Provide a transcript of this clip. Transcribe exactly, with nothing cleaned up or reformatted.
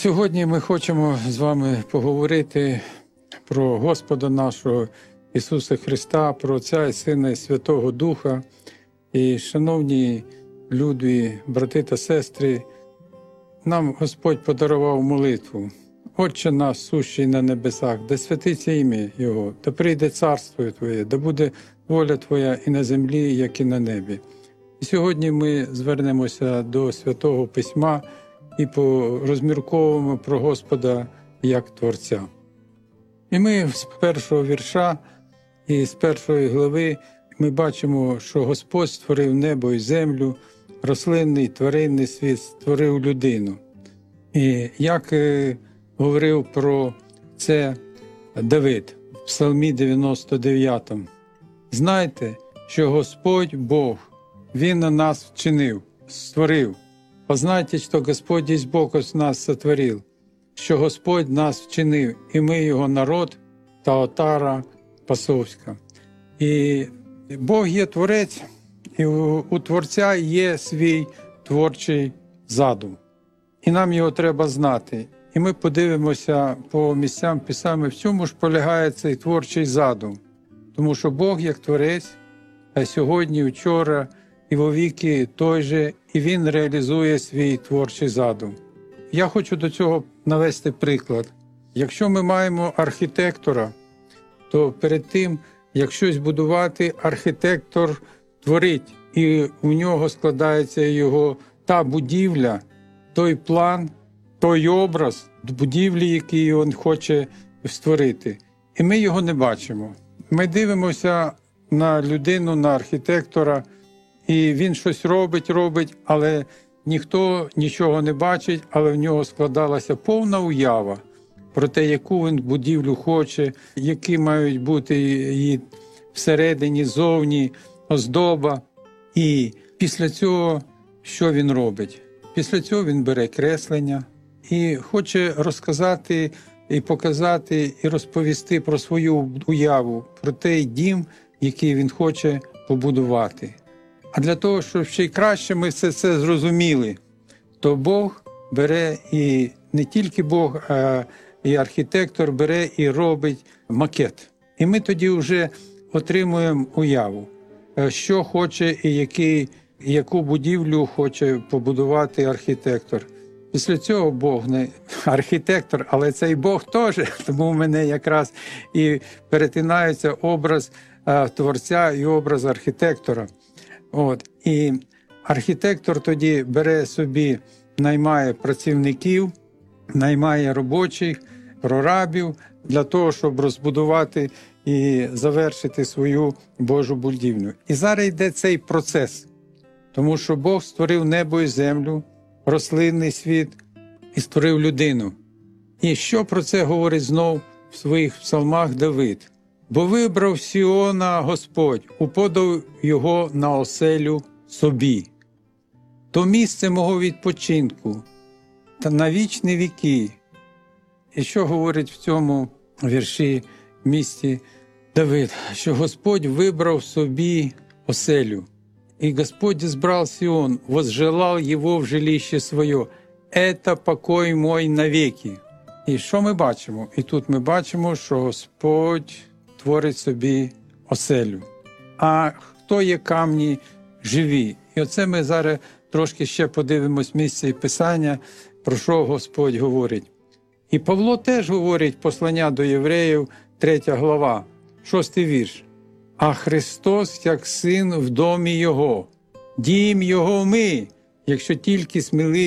Сьогодні ми хочемо з вами поговорити про Господа нашого Ісуса Христа, про Отця і Сина і Святого Духа. І, шановні люди, брати та сестри, нам Господь подарував молитву. Отче наш, сущий на небесах, да святиться ім'я Його, да прийде царство Твоє, да буде воля Твоя і на землі, як і на небі. І сьогодні ми звернемося до Святого Письма і порозмірковуємо про Господа як Творця. І ми з першого вірша і з першої глави ми бачимо, що Господь створив небо і землю, рослинний, тваринний світ, створив людину. І як е, говорив про це Давид в Псалмі дев'яносто дев'ятому. «Знайте, що Господь Бог, Він на нас вчинив, створив. Познайте, що Господь есть Бог от нас сотворил, що Господь нас вчинив, і ми Його народ та отара пасовська». І Бог є Творець, і у, у Творця є свій творчий задум. І нам його треба знати. І ми подивимося по місцям Писання, в чому ж полягає цей творчий задум. Тому що Бог як Творець, а сьогодні, вчора і вовіки той же, і Він реалізує свій творчий задум. Я хочу до цього навести приклад. Якщо ми маємо архітектора, то перед тим, як щось будувати, архітектор творить, і у нього складається його та будівля, той план, той образ будівлі, який він хоче створити. І ми його не бачимо. Ми дивимося на людину, на архітектора, і він щось робить, робить, але ніхто нічого не бачить, але в нього складалася повна уява про те, яку він будівлю хоче, які мають бути її всередині, зовні, оздоба. І після цього що він робить? Після цього він бере креслення і хоче розказати, і показати, і розповісти про свою уяву, про той дім, який він хоче побудувати. А для того, щоб ще й краще ми все це зрозуміли, то Бог бере, і не тільки Бог, а і архітектор бере і робить макет. І ми тоді вже отримуємо уяву, що хоче і який, яку будівлю хоче побудувати архітектор. Після цього Бог не архітектор, але цей Бог теж, тому в мене якраз і перетинається образ а, Творця і образ архітектора. От. І архітектор тоді бере собі, наймає працівників, наймає робочих, прорабів для того, щоб розбудувати і завершити свою Божу будівлю. І зараз йде цей процес, тому що Бог створив небо і землю, рослинний світ і створив людину. І що про це говорить знов в своїх псалмах Давид? «Бо вибрав Сіона Господь, уподав його на оселю собі. То місце мого відпочинку та на вічні віки». І що говорить в цьому вірші місті Давид? Що Господь вибрав собі оселю. «И Господь избрал Сион, возжелал его в жилище своє. Это покой мой навеки». І що ми бачимо? І тут ми бачимо, що Господь творить собі оселю. А хто є камні живі? І оце ми зараз трошки ще подивимось місце і Писання, про що Господь говорить. І Павло теж говорить послання до євреїв, третя глава, шостий вірш. «А Христос, як син в домі Його, дім Його ми, якщо тільки сміливі